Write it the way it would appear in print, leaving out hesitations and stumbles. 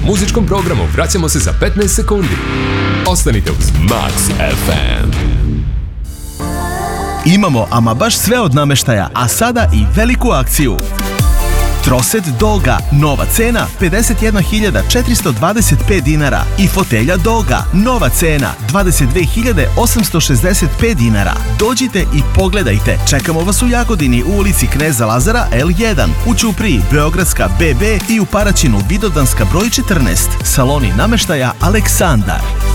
muzičkom programu vraćamo se za 15 sekundi. Ostanite uz Max FM. Imamo ama baš sve od namještaja, a sada i veliku akciju. Troset Dolga, nova cena 51.425 dinara i fotelja Dolga, nova cena 22.865 dinara. Dođite i pogledajte. Čekamo vas u Jagodini u ulici Kneza Lazara L1, u Ćupriji Beogradska BB i u Paraćinu Vidovdanska broj 14. Saloni namještaja Aleksandar.